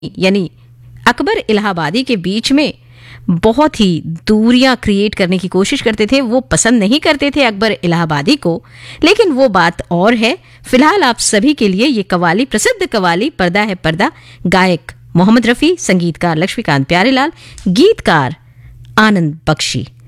यानी अकबर इलाहाबादी के बीच में बहुत ही दूरियां क्रिएट करने की कोशिश करते थे। वो पसंद नहीं करते थे अकबर इलाहाबादी को, लेकिन वो बात और है। फिलहाल आप सभी के लिए ये कवाली, प्रसिद्ध कवाली पर्दा है पर्दा, गायक मोहम्मद रफी, संगीतकार लक्ष्मीकांत प्यारेलाल, गीतकार आनंद बख्शी।